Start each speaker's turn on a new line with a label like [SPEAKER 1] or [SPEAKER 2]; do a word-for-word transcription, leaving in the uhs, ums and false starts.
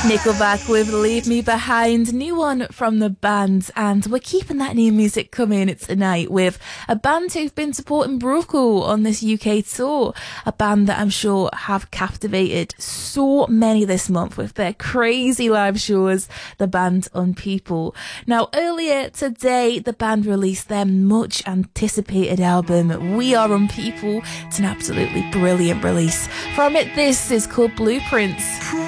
[SPEAKER 1] Nickelback with Leave Me Behind, new one from the band, and we're keeping that new music coming tonight with a band who've been supporting Broco on this U K tour, a band that I'm sure have captivated so many this month with their crazy live shows, the band Unpeople. Now earlier today the band released their much anticipated album We Are Unpeople. It's an absolutely brilliant release. From it, this is called Blueprints.